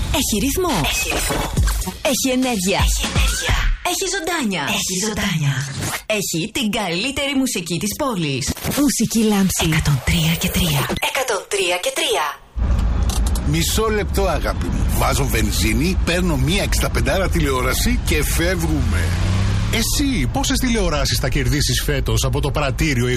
Έχει ρυθμό. Έχει ενέργεια. Έχει ζωντάνια. Έχει την καλύτερη μουσική της πόλης. Μουσική Λάμψη 103 και 3. 103 και 3. Μισό λεπτό, αγάπη μου. Βάζω βενζίνη, παίρνω μία 65 τηλεόραση και φεύγουμε. Εσύ πόσες τηλεοράσεις θα κερδίσεις φέτος από το πρατήριο